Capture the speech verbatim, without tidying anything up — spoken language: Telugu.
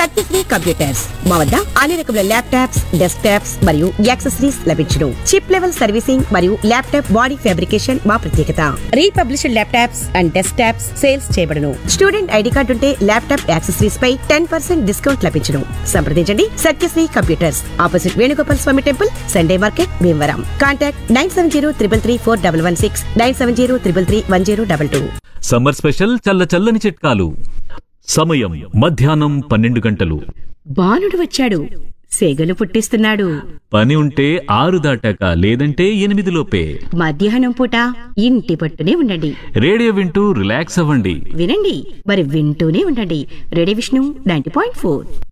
సత్యశ్రీ కంప్యూటర్స్ మా వద్ద అన్ని రకముల ల్యాప్టాప్స్, డెస్క్ టాప్స్ మరియు యాక్సెసరీస్ లభించును. చిప్ లెవెల్ సర్వీసింగ్ మరియు ల్యాప్టాప్ బాడీ ఫ్యాబ్రికేషన్ మా ప్రత్యేకత. Republished laptops and desk tops sales చేయబడును. స్టూడెంట్ ఐడి కార్డు ఉంటే ల్యాప్టాప్ యాక్సెసరీస్ పై టెన్ పర్సెంట్ డిస్కౌంట్ లభించును. సంప్రదించండి సత్యశ్రీ కంప్యూటర్స్, ఆపోజిట్ వేణుగోపాల్ స్వామి temple, Sunday market, Bhimavaram. Contact nine seven zero triple three four double one six, nine seven zero triple three one zero double two. Summer special చల్ల చల్లని చిట్కాలు. సమయం మధ్యాహ్నం పన్నెండు గంటలు. బాలుడు వచ్చాడు, సేగలు పుట్టిస్తున్నాడు. పని ఉంటే ఆరు దాటాక, లేదంటే ఎనిమిది లోపే. మధ్యాహ్నం పూట ఇంటి పట్టునే ఉండండి. రేడియో వింటూ రిలాక్స్ అవ్వండి. వినండి, మరి వింటూనే ఉండండి. Radio Vishnu ninety point four.